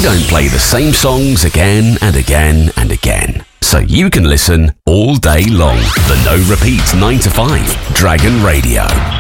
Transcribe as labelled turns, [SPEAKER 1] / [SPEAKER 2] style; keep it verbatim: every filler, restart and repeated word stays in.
[SPEAKER 1] don't play the same songs again and again and again, so you can listen all day long. The No Repeat nine to five, Dragon Radio.